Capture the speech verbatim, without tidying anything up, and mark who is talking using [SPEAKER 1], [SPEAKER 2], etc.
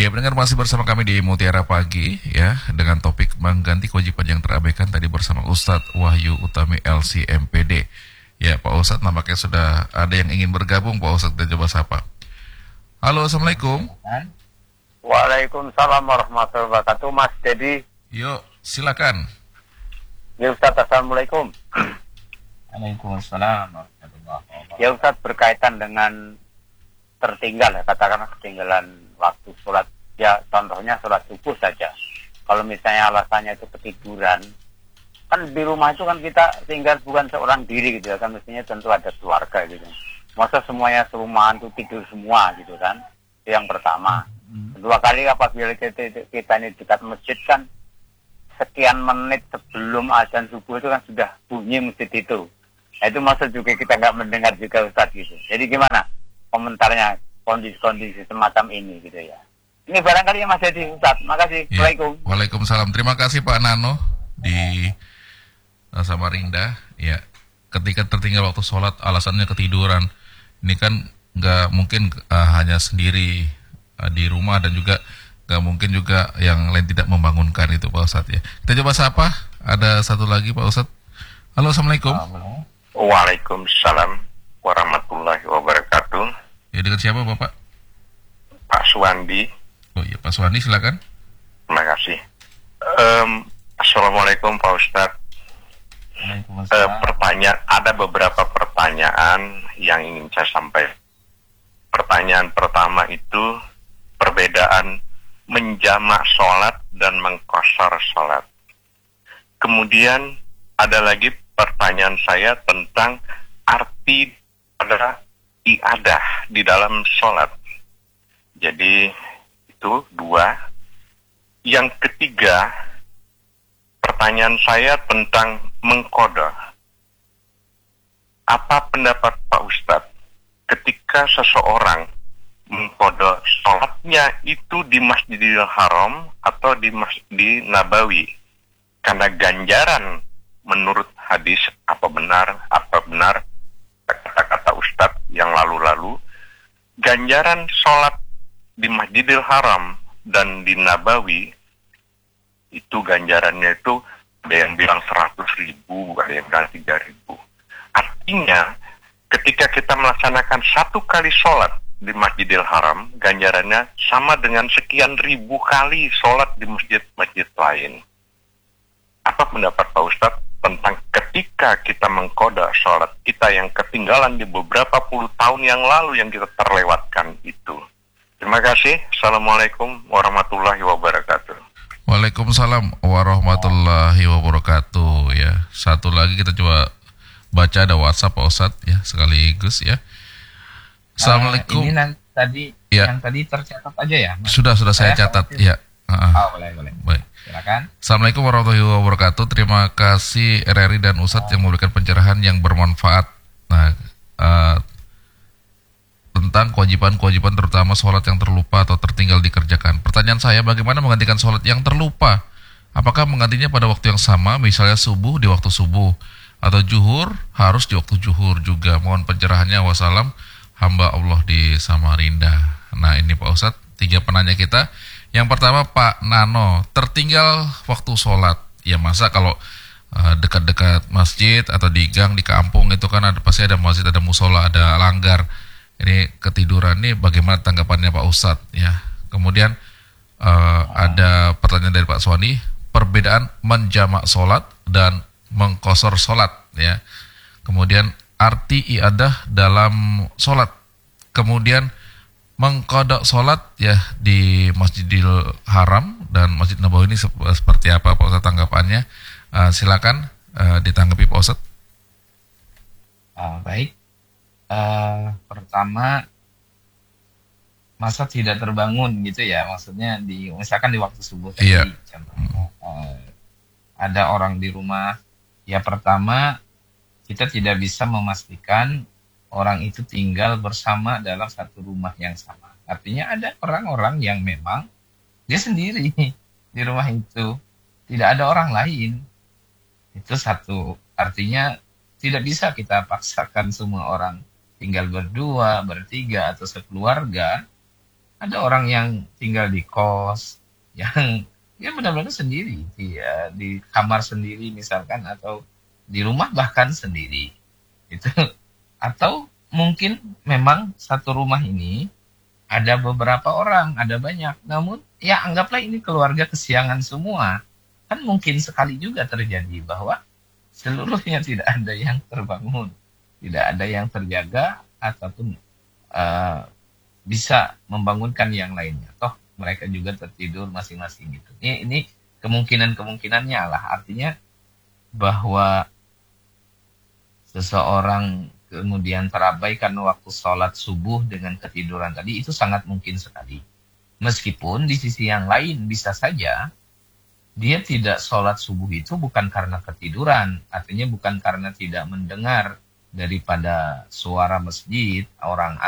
[SPEAKER 1] Ya, pendengar masih bersama kami di Mutiara Pagi ya dengan topik mengganti kewajiban yang terabaikan tadi bersama Ustadz Wahyu Utami L C M P D. Ya, Pak Ustadz nampaknya sudah ada yang ingin bergabung. Pak Ustadz, kita coba sapa. Halo, Assalamualaikum.
[SPEAKER 2] Waalaikumsalam warahmatullahi wabarakatuh, Mas Dedi.
[SPEAKER 1] Yuk, silakan.
[SPEAKER 2] Ya Ustadz, Assalamualaikum.
[SPEAKER 3] Waalaikumsalam warahmatullahi wabarakatuh.
[SPEAKER 2] Ya Ustadz, berkaitan dengan tertinggal ya, katakanlah ketinggalan waktu sholat, ya contohnya sholat subuh saja. Kalau misalnya alasannya itu ketiduran, kan di rumah itu kan kita tinggal bukan seorang diri gitu ya, kan mestinya tentu ada keluarga gitu. Masa semuanya serumahan itu tidur semua gitu kan, itu yang pertama. Kedua kali apabila kita, kita ini dekat masjid kan, sekian menit sebelum azan subuh itu kan sudah bunyi masjid itu. Nah, itu maksud juga kita nggak mendengar juga Ustadz gitu. Jadi gimana komentarnya kondisi-kondisi semacam ini gitu ya. Ini barangkali yang masih di Ustadz. Makasih.
[SPEAKER 1] Ya.
[SPEAKER 2] Waalaikumsalam.
[SPEAKER 1] Waalaikumsalam. Terima kasih Pak Nano di uh, Samarinda. Ya, ketika tertinggal waktu sholat alasannya ketiduran. Ini kan nggak mungkin uh, hanya sendiri uh, di rumah dan juga nggak mungkin juga yang lain tidak membangunkan itu Pak Ustadz ya. Kita coba sapa. Ada satu lagi Pak Ustadz. Halo, Assalamualaikum.
[SPEAKER 4] Waalaikumsalam warahmatullahi wabarakatuh.
[SPEAKER 1] Ya, dengan siapa Bapak?
[SPEAKER 4] Pak Suwandi.
[SPEAKER 1] Oh iya, Pak Suwandi silakan.
[SPEAKER 4] Terima kasih. Um, Assalamualaikum Pak Ustadz. Uh, pertanyaan, ada beberapa pertanyaan yang ingin saya sampaikan. Pertanyaan pertama itu perbedaan menjamak sholat dan mengqashar sholat. Kemudian ada lagi pertanyaan saya tentang arti adalah iadah di dalam sholat. Jadi itu dua. Yang ketiga, pertanyaan saya tentang mengqada. Apa pendapat Pak Ustadz ketika seseorang mengqada sholatnya itu di Masjidil Haram atau di Masjid Nabawi? Karena ganjaran menurut hadis, apa benar, apa benar kata-kata Ustadz yang lalu-lalu, ganjaran sholat di Masjidil Haram dan di Nabawi itu ganjarannya itu ada yang bilang seratus ribu, ada yang bilang tiga ribu. Artinya ketika kita melaksanakan satu kali sholat di Masjidil Haram, ganjarannya sama dengan sekian ribu kali sholat di masjid-masjid lain. Apa pendapat Pak Ustadz tentang ketika kita mengqada sholat kita yang ketinggalan di beberapa puluh tahun yang lalu yang kita terlewatkan itu? Terima kasih. Assalamualaikum warahmatullahi wabarakatuh.
[SPEAKER 1] Waalaikumsalam warahmatullahi wabarakatuh. Ya, satu lagi kita coba baca, ada WhatsApp Pak Ustadz ya sekaligus ya. Assalamualaikum.
[SPEAKER 3] Uh, ini nanti, tadi
[SPEAKER 1] ya.
[SPEAKER 3] Yang tadi tercatat aja ya. Mas?
[SPEAKER 1] Sudah sudah saya, saya catat ya. Uh-uh.
[SPEAKER 3] Oh, boleh boleh.
[SPEAKER 1] Baik.
[SPEAKER 3] Silakan.
[SPEAKER 1] Assalamualaikum warahmatullahi wabarakatuh. Terima kasih R R I dan Ustadz yang memberikan pencerahan yang bermanfaat. Nah, uh, tentang kewajiban-kewajiban terutama sholat yang terlupa atau tertinggal dikerjakan. Pertanyaan saya, bagaimana menggantikan sholat yang terlupa? Apakah menggantinya pada waktu yang sama, misalnya subuh di waktu subuh, atau juhur harus di waktu juhur juga? Mohon pencerahannya. Wassalam, hamba Allah di Samarinda. Nah, ini Pak Ustadz, tiga penanya kita. Yang pertama Pak Nano, tertinggal waktu sholat. Ya masa kalau uh, dekat-dekat masjid atau di gang, di kampung itu kan ada, pasti ada masjid, ada musola, ada langgar. Ini ketiduran nih, bagaimana tanggapannya Pak Ustadz ya? Kemudian uh, ada pertanyaan dari Pak Suwandi, perbedaan menjamak sholat dan mengqashar sholat ya. Kemudian arti iadah dalam sholat. Kemudian mengqada sholat ya di Masjidil Haram dan Masjid Nabawi ini seperti apa Pak Ustadz tanggapannya? Uh, silakan uh, ditanggapi Pak Ustadz.
[SPEAKER 3] Uh, baik. Uh, pertama, masa tidak terbangun gitu ya, maksudnya di misalkan di waktu subuh tadi,
[SPEAKER 1] iya.
[SPEAKER 3] Contohnya uh, ada orang di rumah. Ya pertama, kita tidak bisa memastikan orang itu tinggal bersama dalam satu rumah yang sama. Artinya ada orang-orang yang memang dia sendiri di rumah itu, tidak ada orang lain. Itu satu. Artinya tidak bisa kita paksakan semua orang tinggal berdua, bertiga, atau sekeluarga Ada orang yang tinggal di kos, yang dia benar-benar sendiri, dia di kamar sendiri misalkan, atau di rumah bahkan sendiri. Itu. Atau mungkin memang satu rumah ini ada beberapa orang, ada banyak. Namun ya anggaplah ini keluarga kesiangan semua. Kan mungkin sekali juga terjadi bahwa seluruhnya tidak ada yang terbangun, tidak ada yang terjaga, ataupun uh, bisa membangunkan yang lainnya. Toh mereka juga tertidur masing-masing gitu. Ini, ini kemungkinan-kemungkinannya lah. Artinya bahwa seseorang kemudian terabaikan waktu sholat subuh dengan ketiduran tadi, itu sangat mungkin sekali. Meskipun di sisi yang lain bisa saja dia tidak sholat subuh itu bukan karena ketiduran, artinya bukan karena tidak mendengar daripada suara masjid, orang